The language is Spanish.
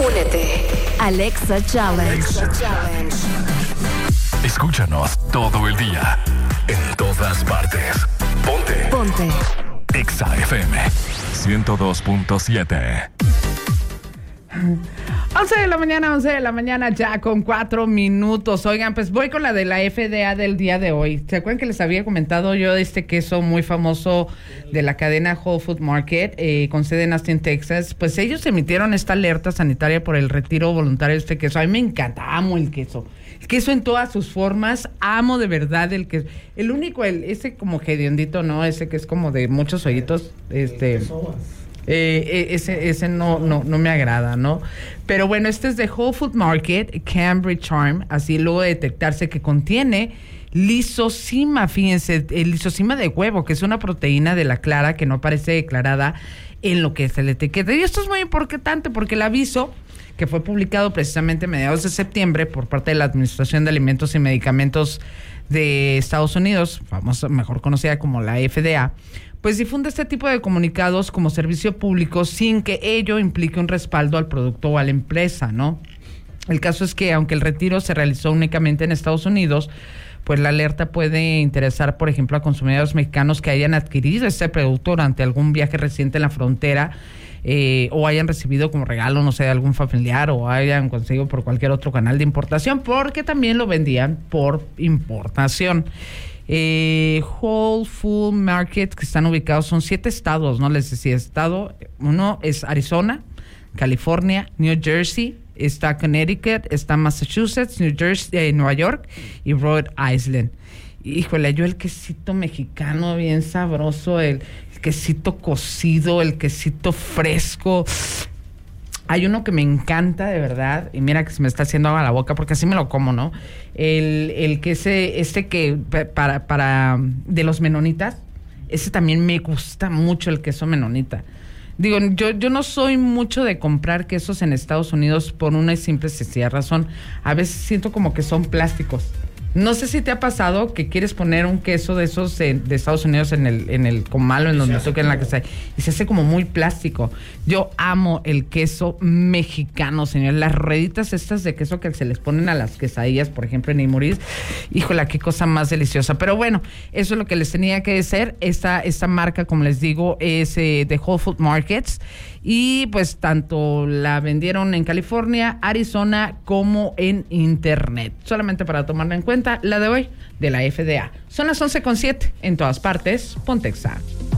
Únete. Alexa Challenge. Escúchanos todo el día, en todas partes. Ponte. Exa FM 102.7. 11 de la mañana ya con 4 minutos. Oigan, pues voy con la de la FDA del día de hoy. ¿Se acuerdan que les había comentado yo de este queso muy famoso de la cadena Whole Foods Market, con sede en Austin, Texas? Pues ellos emitieron esta alerta sanitaria por el retiro voluntario de este queso. A mí me encanta, amo el queso. El queso en todas sus formas, amo de verdad el queso. El único, ese como hediondito, ¿no? Ese que es como de muchos hoyitos, ese no me agrada, ¿no? Pero bueno, este es de Whole Food Market, Cambridge Charm, así luego de detectarse que contiene lisocima, fíjense, el lisocima de huevo, que es una proteína de la clara que no aparece declarada en lo que es el etiqueta. Y esto es muy importante porque el aviso, que fue publicado precisamente a mediados de septiembre por parte de la Administración de Alimentos y Medicamentos de Estados Unidos, mejor conocida como la FDA, pues difunde este tipo de comunicados como servicio público sin que ello implique un respaldo al producto o a la empresa, ¿no? El caso es que aunque el retiro se realizó únicamente en Estados Unidos, pues la alerta puede interesar, por ejemplo, a consumidores mexicanos que hayan adquirido este producto durante algún viaje reciente en la frontera, o hayan recibido como regalo, no sé, de algún familiar, o hayan conseguido por cualquier otro canal de importación, porque también lo vendían por importación. Whole Food Market, que están ubicados, son 7 estados, ¿no? Les decía, uno es Arizona, California, New Jersey, está Connecticut, está Massachusetts, New Jersey, Nueva York y Rhode Island. Híjole, yo el quesito mexicano bien sabroso, el quesito cocido, el quesito fresco. Hay uno que me encanta de verdad, y mira que se me está haciendo agua a la boca porque así me lo como, ¿no? El que que para de los menonitas, ese también me gusta mucho, el queso menonita. Digo, yo no soy mucho de comprar quesos en Estados Unidos por una simple sencilla razón. A veces siento como que son plásticos. No sé si te ha pasado que quieres poner un queso de esos de Estados Unidos en el comal o en donde toque en la casa y se hace como muy plástico. Yo amo el queso mexicano, señor. Las rueditas estas de queso que se les ponen a las quesadillas, por ejemplo, en Imuris. Híjole, qué cosa más deliciosa. Pero bueno, eso es lo que les tenía que decir. Esta marca, como les digo, es de Whole Food Markets. Y pues tanto la vendieron en California, Arizona, como en internet. Solamente para tomarla en cuenta, la de hoy, de la FDA. Son las 11:07 en todas partes. Ponte Exa.